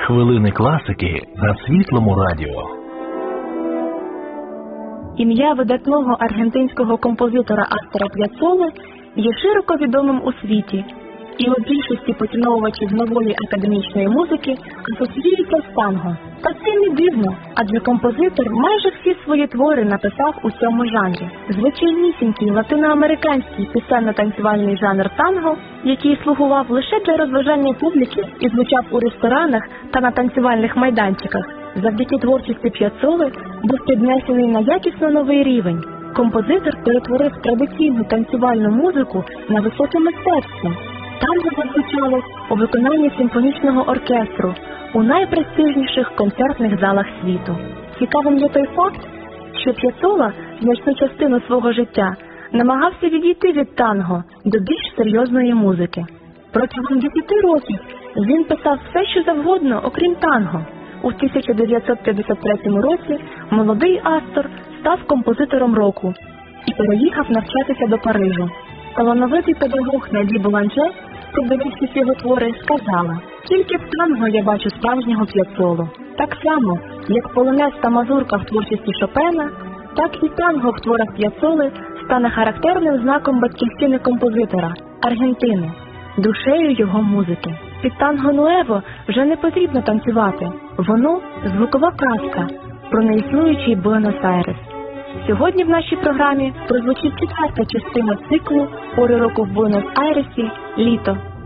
Хвилини класики на Світлому радіо. Ім'я видатного аргентинського композитора Астора Піаццоли є широко відомим у світі, і у більшості поціновувачів нової академічної музики асоціюється з танго. Та це не дивно, адже композитор майже всі свої твори написав у цьому жанрі. Звичайнісінький латиноамериканський пісенно-танцювальний жанр танго, який слугував лише для розважання публіки і звучав у ресторанах та на танцювальних майданчиках, завдяки творчості Піаццоли був піднесений на якісно новий рівень. Композитор перетворив традиційну танцювальну музику на високе мистецтво. Танго зазвучало у виконанні симфонічного оркестру у найпрестижніших концертних залах світу. Цікавим є той факт, що Піаццола значну частину свого життя намагався відійти від танго до більш серйозної музики. Протягом 10 років він писав все, що завгодно, окрім танго. У 1953 році молодий Астор став композитором року і переїхав навчатися до Парижу. Талановитий педагог Наді Боланже, подивившись його твори, сказала: «Тільки в танго я бачу справжнього Піаццолу». Так само, як полонез та мазурка в творчості Шопена, так і танго в творах Піаццоли стане характерним знаком батьківщини композитора – Аргентини, душею його музики. Під танго нуево вже не потрібно танцювати. Воно – звукова казка про неіснуючий Буенос-Айрес. Сьогодні в нашій програмі прозвучить 4-та частина циклу «Пори року в Буенос-Айресі. Літо».